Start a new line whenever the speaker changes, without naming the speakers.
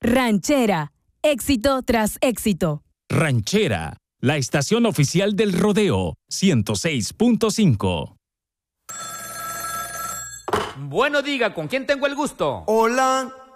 Ranchera, éxito tras éxito.
Ranchera, la estación oficial del rodeo, 106.5.
Bueno, diga, ¿con quién tengo el gusto?
Hola,